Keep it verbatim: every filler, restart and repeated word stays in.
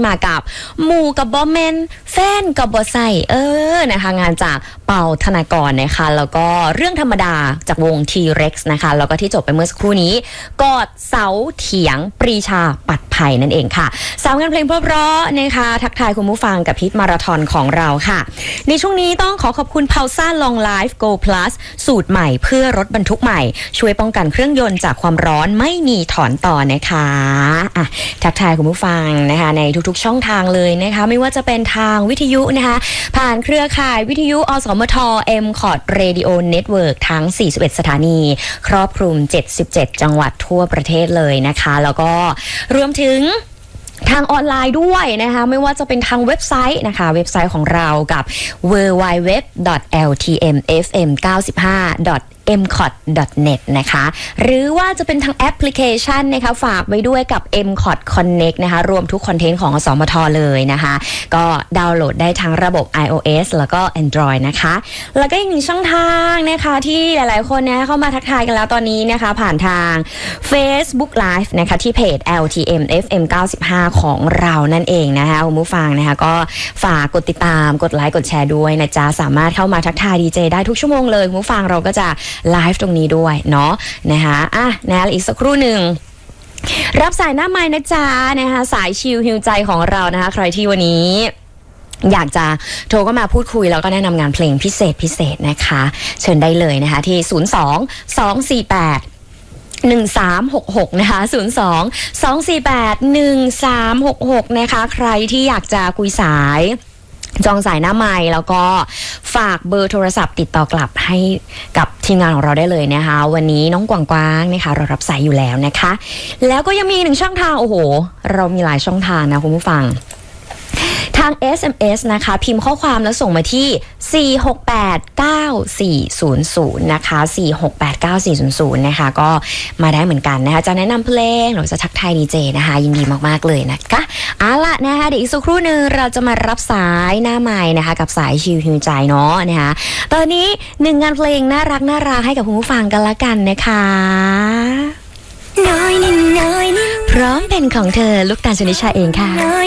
มากับหมู่กับบอแมนแฟนกับบอไซเออนะคะงานจากเป่าธนากรนะคะแล้วก็เรื่องธรรมดาจากวง T-Rex นะคะแล้วก็ที่จบไปเมื่อสักครู่นี้กอดเสาเถียงปรีชาปัดไผ่นั่นเองค่ะสาวงานเพลงเพราะๆนะคะทักทายคุณผู้ฟังกับฮิตมาราธอนของเราค่ะในช่วงนี้ต้องขอขอบคุณเพาซ่าลองไลฟ์ Go Plus สูตรใหม่เพื่อรถบรรทุกใหม่ช่วยป้องกันเครื่องยนต์จากความร้อนไม่มีถอนต่อนะคะอ่ะทักทายคุณผู้ฟังนะคะในทุกๆช่องทางเลยนะคะไม่ว่าจะเป็นทางวิทยุนะคะผ่านเครือข่ายวิทยุอสมท M Cod Radio Network ทั้งสี่สิบเอ็ดสถานีครอบคลุมเจ็ดสิบเจ็ดจังหวัดทั่วประเทศเลยนะคะแล้วก็รวมถึงทางออนไลน์ด้วยนะคะไม่ว่าจะเป็นทางเว็บไซต์นะคะเว็บไซต์ของเรากับ ดับเบิลยู ดับเบิลยู ดับเบิลยู ดับเบิลยู ดอท แอล ที เอ็ม เอฟ เอ็ม เก้าสิบห้า ดอท เอ็ม คอด ดอท เน็ต นะคะหรือว่าจะเป็นทางแอปพลิเคชันนะคะฝากไว้ด้วยกับ M Cod Connect นะคะรวมทุกคอนเทนต์ของอสมทเลยนะคะก็ดาวน์โหลดได้ทั้งระบบ iOS แล้วก็ Android นะคะแล้วก็อีกหนึ่งช่องทางนะคะที่หลายๆคนนะเข้ามาทักทายกันแล้วตอนนี้นะคะผ่านทาง Facebook Live นะคะที่เพจ แอล ที เอ็ม เอฟ เอ็ม เก้าสิบห้า ของเรานั่นเองนะคะคุณผู้ฟังนะคะก็ฝากกดติดตามกดไลค์กดแชร์ด้วยนะจ๊ะสามารถเข้ามาทักทายดีเจได้ทุกชั่วโมงเลยคุณผู้ฟังเราก็จะไลฟ์ตรงนี้ด้วยเนาะนะคะอ่ะนะอีกสักครู่หนึ่งรับสายหน้าไมค์นะจ๊ะนะคะสายชิลฮิวใจของเรานะคะใครที่วันนี้อยากจะโทรเข้ามาพูดคุยแล้วก็แนะนำงานเพลงพิเศษพิเศษนะคะเชิญได้เลยนะคะที่ศูนย์ สอง สอง สี่ แปด หนึ่ง สาม หก หกนะคะศูนย์ สอง สอง สี่ แปด หนึ่ง สาม หก หกนะคะใครที่อยากจะคุยสายจองสายหน้าไมค์แล้วก็ฝากเบอร์โทรศัพท์ติดต่อกลับให้กับทีมงานของเราได้เลยนะคะวันนี้น้องกวางกวางนะคะเรารับสายอยู่แล้วนะคะแล้วก็ยังมีหนึ่งช่องทางโอ้โหเรามีหลายช่องทางนะคุณผู้ฟังทาง เอส เอ็ม เอส นะคะพิมพ์ข้อความแล้วส่งมาที่สี่ หก แปด เก้า สี่ ศูนย์ ศูนย์นะคะสี่ หก แปด เก้า สี่ ศูนย์ ศูนย์นะคะก็มาได้เหมือนกันนะคะจะแนะนำเพลงหรือจะทักทายดีเจนะคะยินดีมากๆเลยนะคะเอาล่ะนะคะเดี๋ยวอีกสักครู่นึงเราจะมารับสายหน้าไมค์นะคะกับสายชิลฮิวใจเนาะนะคะตอนนี้หนึ่งงานเพลงน่ารักน่ารักให้กับคุณผู้ฟังกันละกันนะคะน้อยนิดน้อยนิดพร้อมเป็นของเธอลูกตาลชนิชาเองค่ะ